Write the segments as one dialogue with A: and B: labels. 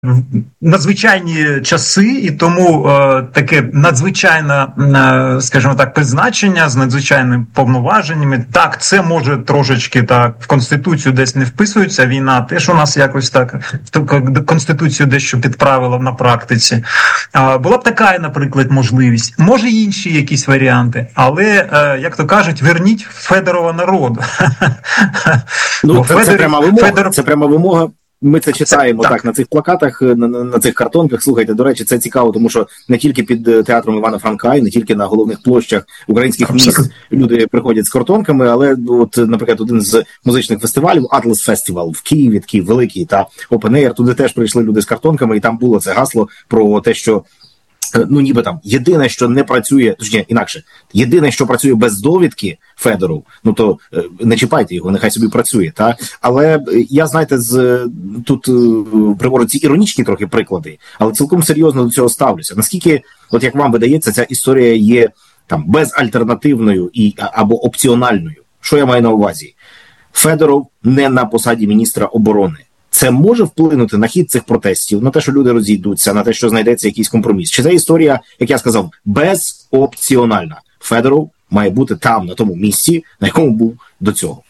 A: надзвичайні часи, і тому таке надзвичайне, скажімо так, призначення з надзвичайними повноваженнями. Так, це може трошечки так в Конституцію десь не вписується, війна теж у нас якось так Конституцію дещо підправила на практиці. Була б така, наприклад, можливість. Може інші якісь варіанти, але, як то кажуть, верніть Федорова народу.
B: Ну, це пряма вимога. Ми це читаємо так на цих плакатах, на цих картонках. Слухайте, до речі, це цікаво, тому що не тільки під театром Івана Франка, і не тільки на головних площах українських міст люди приходять з картонками, але от, наприклад, один з музичних фестивалів, Atlas Festival в Києві, такий великий, та Open Air, туди теж прийшли люди з картонками, і там було це гасло про те, що ну ніби там єдине, що не працює, точніше, інакше, єдине, що працює без довідки Федоров, ну то не чіпайте його, нехай собі працює, та? Але я, знаєте, тут приводжу ці іронічні трохи приклади, але цілком серйозно до цього ставлюся. Наскільки, от як вам видається, ця історія є там безальтернативною або опціональною? Що я маю на увазі? Федоров не на посаді міністра оборони. Це може вплинути на хід цих протестів, на те, що люди розійдуться, на те, що знайдеться якийсь компроміс? Чи ця історія, як я сказав, безопціональна? Федоров має бути там, на тому місці, на якому був до цього.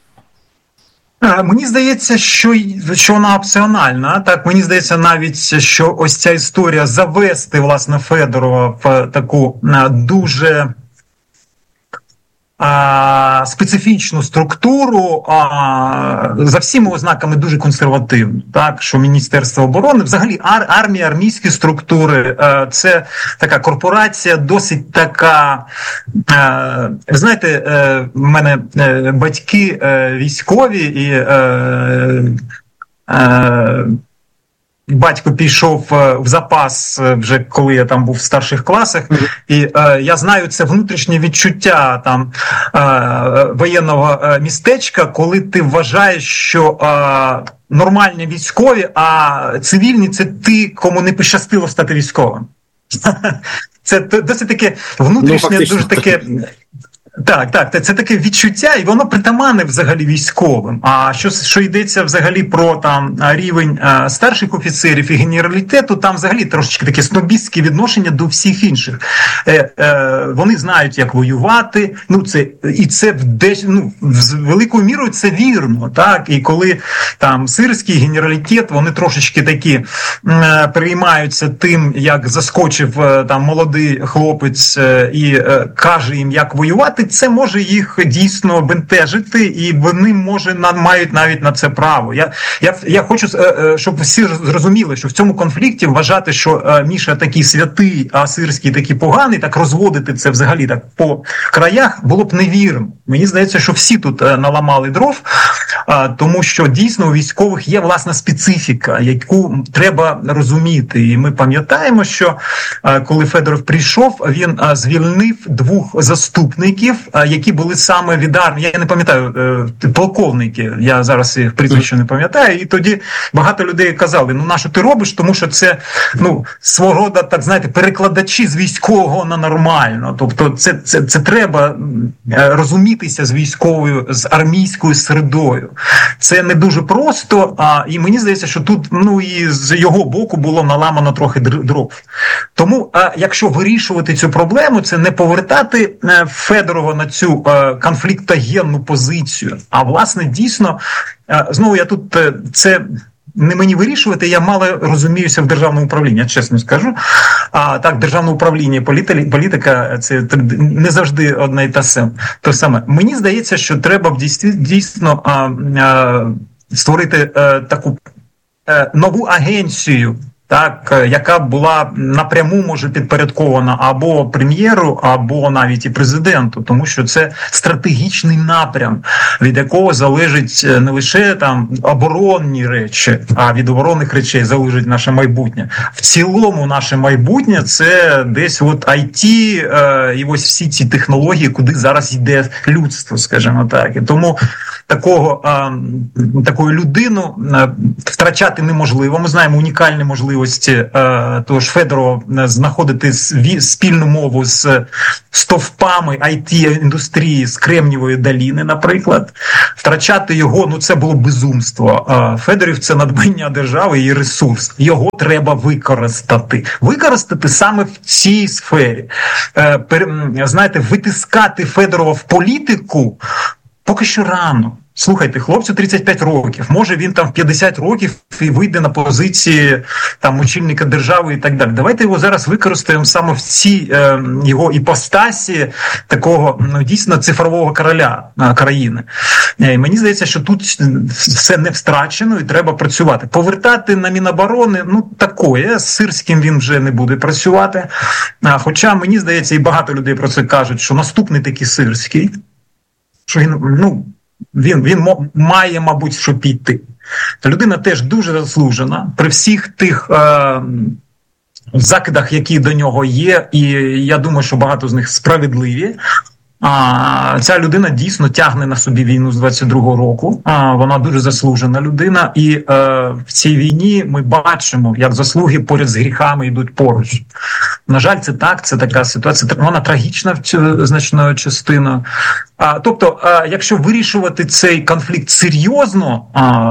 A: Мені здається, що вона опціональна. Так, мені здається навіть, що ось ця історія завести, власне, Федорова в таку дуже специфічну структуру, за всіма ознаками дуже консервативну. Так, що Міністерство оборони, взагалі армія, армійські структури, це така корпорація, досить така, ви знаєте, в мене батьки військові, і батько пішов в запас вже коли я там був в старших класах, і я знаю це внутрішнє відчуття там воєнного містечка, коли ти вважаєш, що нормальні військові, а цивільні – це ті, кому не пощастило стати військовим. Це досить таке внутрішнє, дуже таке... Так, це таке відчуття, і воно притаманне взагалі військовим. А що йдеться взагалі про там рівень старших офіцерів і генералітету, там взагалі трошечки таке снобістське відношення до всіх інших. Вони знають, як воювати, це з великою мірою це вірно, так? І коли там сирський генералітет, вони трошечки такі переймаються тим, як заскочив там молодий хлопець і каже їм, як воювати, це може їх дійсно бентежити, і вони, мають навіть на це право. Я хочу, щоб всі зрозуміли, що в цьому конфлікті вважати, що Міша такий святий, а Сирський такий поганий, так розводити це взагалі так по краях було б невірно. Мені здається, що всі тут наламали дров, тому що дійсно у військових є власна специфіка, яку треба розуміти. І ми пам'ятаємо, що коли Федоров прийшов, він звільнив 2 заступників, які були саме від армії, я не пам'ятаю, полковники, я зараз їх прізвище не пам'ятаю, і тоді багато людей казали, на що ти робиш, тому що це, свого роду, так знаєте, перекладачі з військового на нормально, тобто це треба розумітися з військовою, з армійською середою. Це не дуже просто, і мені здається, що тут, і з його боку було наламано трохи дров. Тому, якщо вирішувати цю проблему, це не повертати Федорова на цю конфліктогенну позицію, а власне дійсно, знову я тут, це не мені вирішувати, я мало розуміюся в державному управлінні, я чесно скажу. Так, державне управління, політика – це не завжди одне і те саме. Мені здається, що треба б дійсно створити таку нову агенцію, так, яка була напряму, може, підпорядкована або прем'єру, або навіть і президенту, тому що це стратегічний напрям, від якого залежить не лише там оборонні речі, а від оборонних речей залежить наше майбутнє. В цілому наше майбутнє – це десь IT і ось всі ці технології, куди зараз йде людство, скажімо так. І тому таку людину втрачати неможливо. Ми знаємо унікальні можливості можливості того ж Федорова знаходити спільну мову з стовпами IT-індустрії з Кремнієвої долини, наприклад. Втрачати його, це було безумство. Федорів – це надбання держави і ресурс. Його треба використати. Використати саме в цій сфері. Знаєте, витискати Федорова в політику поки що рано. Слухайте, хлопцю 35 років, може він там в 50 років і вийде на позиції там очільника держави і так далі. Давайте його зараз використаємо саме в цій його іпостасі такого дійсно цифрового короля країни. І мені здається, що тут все не втрачено і треба працювати. Повертати на Міноборони, такое, з Сирським він вже не буде працювати. Хоча, мені здається, і багато людей про це кажуть, що наступний такий Сирський, що він має, мабуть, що піти. Людина теж дуже заслужена. При всіх тих закидах, які до нього є, і я думаю, що багато з них справедливі, ця людина дійсно тягне на собі війну з 22-го року. Вона дуже заслужена людина. І в цій війні ми бачимо, як заслуги поряд з гріхами йдуть поруч. На жаль, це так, це така ситуація. Вона трагічна значною частиною. Тобто, якщо вирішувати цей конфлікт серйозно,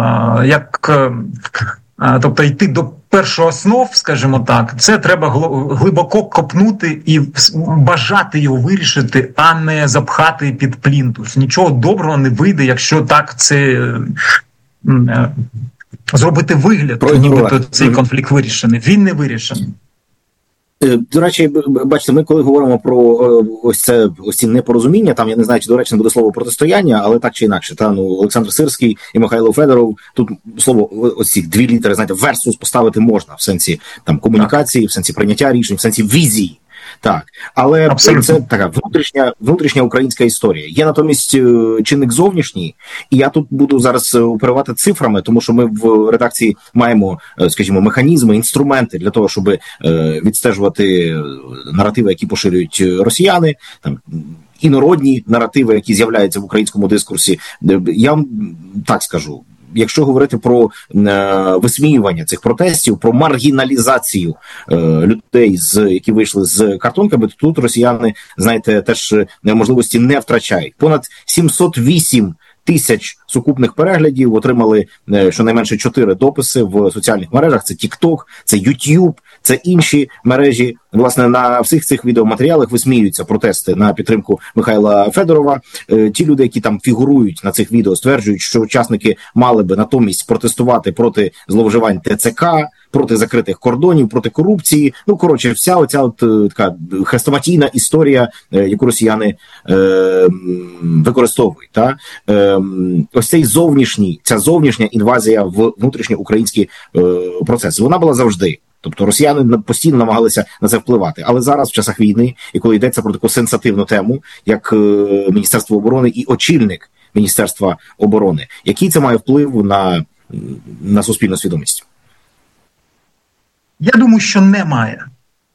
A: тобто йти до першооснов, скажімо так, це треба глибоко копнути і бажати його вирішити, а не запхати під плінтус. Нічого доброго не вийде, якщо так це зробити вигляд, нібито цей конфлікт вирішений. Він не вирішений.
B: До речі, бачите, ми коли говоримо про ось ці непорозуміння, там, я не знаю, чи доречно буде слово протистояння, але так чи інакше, Олександр Сирський і Михайло Федоров, тут слово, ось ці дві літери, знаєте, версус поставити можна, в сенсі там комунікації, в сенсі прийняття рішень, в сенсі візії. Так, але абсолютно. Це така внутрішня українська історія. Є натомість чинник зовнішній, і я тут буду зараз оперувати цифрами, тому що ми в редакції маємо, скажімо, механізми, інструменти для того, щоб відстежувати наративи, які поширюють росіяни, там, інородні наративи, які з'являються в українському дискурсі. Я вам так скажу. Якщо говорити про висміювання цих протестів, про маргіналізацію людей, які вийшли з картонками, то тут росіяни, знаєте, теж можливості не втрачають. Понад 708 тисяч сукупних переглядів, отримали щонайменше 4 дописи в соціальних мережах. Це TikTok, це YouTube, це інші мережі. Власне, на всіх цих відеоматеріалах висміюються протести на підтримку Михайла Федорова. Ті люди, які там фігурують на цих відео, стверджують, що учасники мали би натомість протестувати проти зловживань ТЦК, проти закритих кордонів, проти корупції. Коротше, вся оця така хрестоматійна історія, яку росіяни використовують. Ось ця зовнішня інвазія в внутрішньоукраїнський процес. Вона була завжди. Тобто росіяни постійно намагалися на це впливати. Але зараз, в часах війни, і коли йдеться про таку сенсативну тему, як Міністерство оборони і очільник Міністерства оборони, який це має вплив на суспільну свідомість?
A: Я думаю, що немає.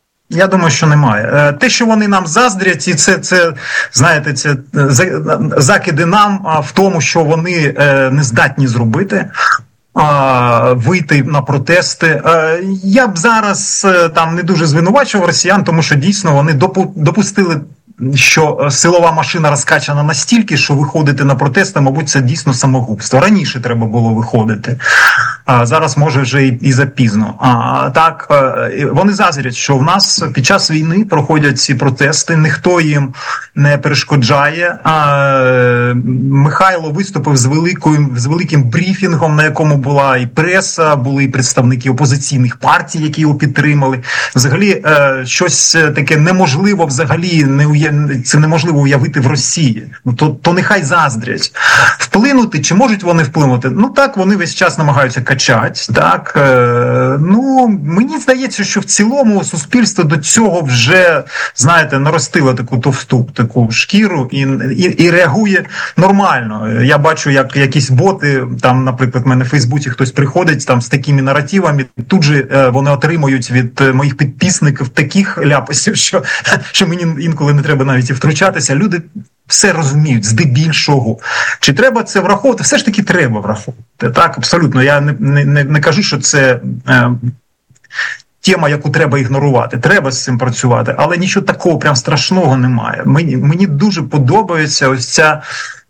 A: Те, що вони нам заздрять, і це знаєте, це закиди нам в тому, що вони не здатні зробити, вийти на протести. Я б зараз там не дуже звинувачував росіян, тому що дійсно вони допустили, що силова машина розкачана настільки, що виходити на протести, мабуть, це дійсно самогубство. Раніше треба було виходити. Зараз, може, вже і запізно. Так, вони заздрять, що в нас під час війни проходять ці протести, ніхто їм не перешкоджає. Михайло виступив з великим брифінгом, на якому була і преса, були і представники опозиційних партій, які його підтримали. Взагалі, щось таке неможливо взагалі це неможливо уявити в Росії. То нехай заздрять. Вплинути, чи можуть вони вплинути? Так, вони весь час намагаються качати. Так. Мені здається, що в цілому суспільство до цього вже, знаєте, наростило таку товсту, таку шкіру і реагує нормально. Я бачу, як якісь боти, там, наприклад, в мене в Фейсбуці хтось приходить там з такими наративами, тут же вони отримують від моїх підписників таких ляпасів, що мені інколи не треба навіть і втручатися. Люди все розуміють, здебільшого. Чи треба це враховувати? Все ж таки треба враховувати. Так, абсолютно. Я не кажу, що це тема, яку треба ігнорувати. Треба з цим працювати, але нічого такого прям страшного немає. Мені дуже подобається ось ця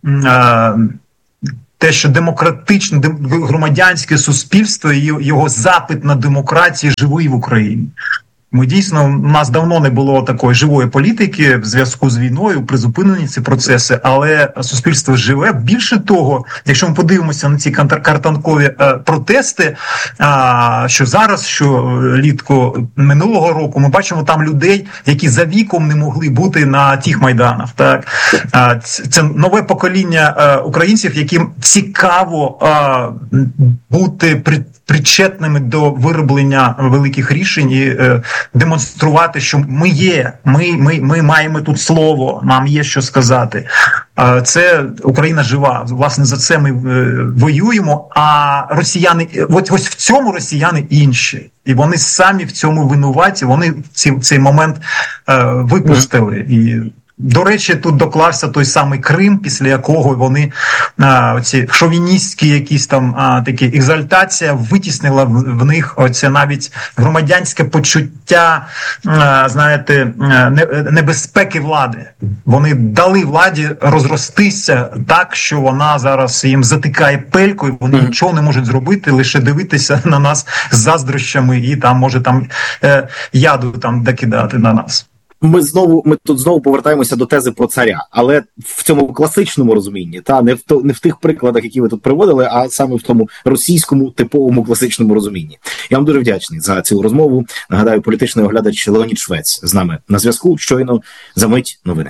A: те, що демократичне, громадянське суспільство і його запит на демократію живий в Україні. Ми дійсно, у нас давно не було такої живої політики в зв'язку з війною, призупинені ці процеси, але суспільство живе. Більше того, якщо ми подивимося на ці картонкові протести, що зараз, що влітку минулого року, ми бачимо там людей, які за віком не могли бути на тих майданах. Так? Це нове покоління українців, яким цікаво бути причетними до вироблення великих рішень і демонструвати, що ми є, ми маємо тут слово, нам є що сказати. Це Україна жива. Власне, за це ми воюємо, а росіяни, ось в цьому росіяни інші. І вони самі в цьому винуваті, вони цей момент випустили. І до речі, тут доклався той самий Крим, після якого вони, ці шовіністські якісь там такі екзальтація витіснила в них оце навіть громадянське почуття, знаєте, небезпеки влади. Вони дали владі розростися так, що вона зараз їм затикає пельку, і вони нічого не можуть зробити, лише дивитися на нас з заздрощами і там, може, там яду там докидати на нас.
B: Ми тут знову повертаємося до тези про царя, але в цьому класичному розумінні, не в тих прикладах, які ви тут приводили, а саме в тому російському типовому класичному розумінні. Я вам дуже вдячний за цю розмову. Нагадаю, політичний оглядач Леонід Швець з нами на зв'язку. Щойно за мить новини.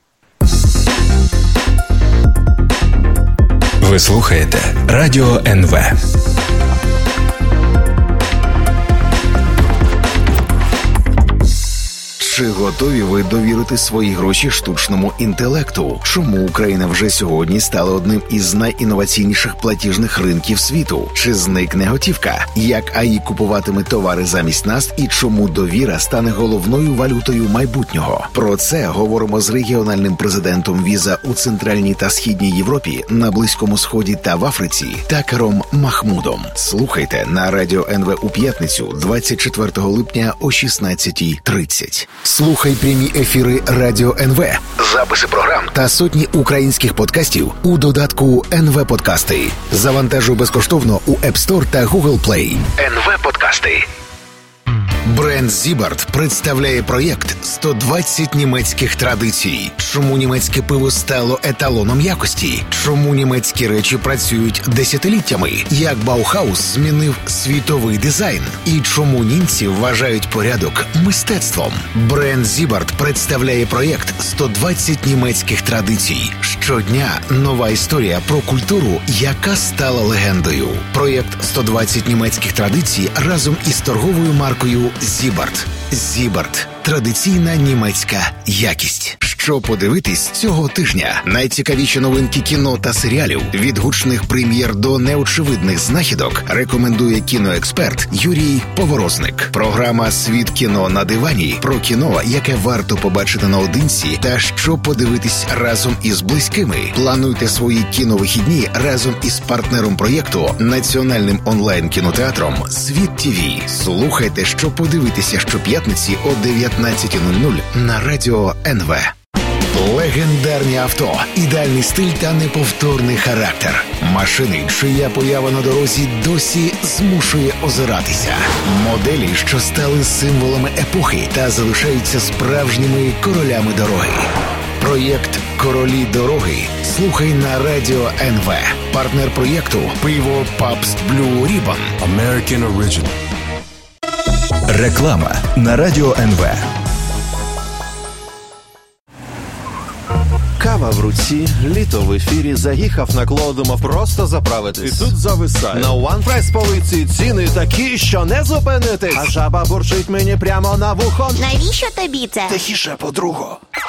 C: Ви слухаєте Радіо НВ.
D: Чи готові ви довірити свої гроші штучному інтелекту? Чому Україна вже сьогодні стала одним із найінноваційніших платіжних ринків світу? Чи зникне готівка? Як АІ купуватиме товари замість нас і чому довіра стане головною валютою майбутнього? Про це говоримо з регіональним президентом Віза у Центральній та Східній Європі, на Близькому Сході та в Африці Такером Махмудом. Слухайте на Радіо НВ у п'ятницю 24 липня о 16:30. Слухай прямі ефіри Радіо НВ, записи програм та сотні українських подкастів у додатку НВ Подкасти. Завантажуй безкоштовно у App Store та Google Play. НВ Подкасти. Бренд Зібарт представляє проєкт «120 німецьких традицій». Чому німецьке пиво стало еталоном якості? Чому німецькі речі працюють десятиліттями? Як Баухаус змінив світовий дизайн? І чому німці вважають порядок мистецтвом? Бренд Зібарт представляє проєкт «120 німецьких традицій». Щодня нова історія про культуру, яка стала легендою. Проєкт «120 німецьких традицій» разом із торговою маркою Зібарт. Зібарт. Традиційна німецька якість. Що подивитись цього тижня? Найцікавіші новинки кіно та серіалів, від гучних прем'єр до неочевидних знахідок, рекомендує кіноексперт Юрій Поворозник. Програма «Світ кіно на дивані» про кіно, яке варто побачити наодинці та що подивитись разом із близькими. Плануйте свої кіновихідні разом із партнером проєкту, національним онлайн-кінотеатром «Світ ТВ». Слухайте, що подивитися щоп'ятниці о 19:00 на Радіо НВ. Легендарні авто, ідеальний стиль та неповторний характер. Машини, чия поява на дорозі досі змушує озиратися. Моделі, що стали символами епохи та залишаються справжніми королями дороги. Проєкт «Королі дороги» слухай на Радіо НВ. Партнер проєкту – пиво Pabst Blue Ribbon.
C: American Original. Реклама на Радіо НВ.
E: Кава в руці, літо в ефірі, заїхав на клоу, думав просто заправитись.
F: І тут зависає.
E: На One Price полиці ціни такі, що не зупинитись. А жаба бурчить мені прямо на вухо.
G: Навіщо тобі це?
E: Тихіше, подруго.